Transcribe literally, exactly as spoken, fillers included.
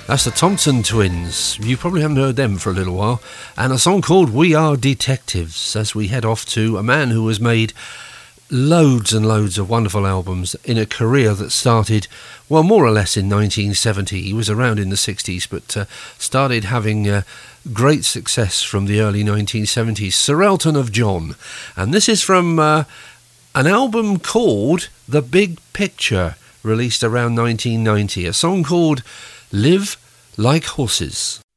That's the Thompson Twins. You probably haven't heard them for a little while. And a song called We Are Detectives, as we head off to a man who has made loads and loads of wonderful albums in a career that started, well, more or less in nineteen seventy. He was around in the sixties, but uh, started having uh, great success from the early nineteen seventies. Sir Elton of John. And this is from uh, an album called The Big Picture, released around nineteen ninety. A song called Live Like Horses.